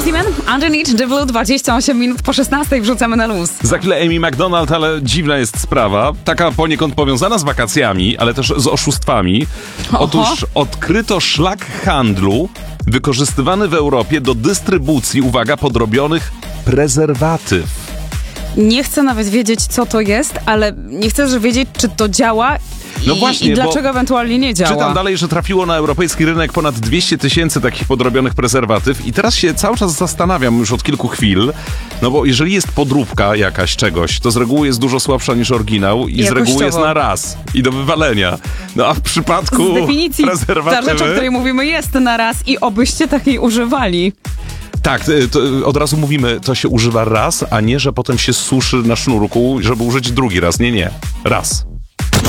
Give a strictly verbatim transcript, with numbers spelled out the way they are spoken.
Seaman, Underneath the Blue, dwadzieścia osiem minut po szesnastej wrzucamy na luz. Za chwilę Amy McDonald, ale dziwna jest sprawa. Taka poniekąd powiązana z wakacjami, ale też z oszustwami. Oho. Otóż odkryto szlak handlu wykorzystywany w Europie do dystrybucji, uwaga, podrobionych prezerwatyw. Nie chcę nawet wiedzieć, co to jest, ale nie chcę wiedzieć, czy to działa i, No właśnie, i dlaczego ewentualnie nie działa. Czytam dalej, że trafiło na europejski rynek ponad dwieście tysięcy takich podrobionych prezerwatyw i teraz się cały czas zastanawiam już od kilku chwil, no bo jeżeli jest podróbka jakaś czegoś, to z reguły jest dużo słabsza niż oryginał i z reguły jest na raz i do wywalenia. No a w przypadku Z definicji prezerwatywy... ta rzecz, o której mówimy, jest na raz i obyście takiej używali. Tak, to od razu mówimy, to się używa raz, a nie, że potem się suszy na sznurku, żeby użyć drugi raz. Nie, nie. Raz.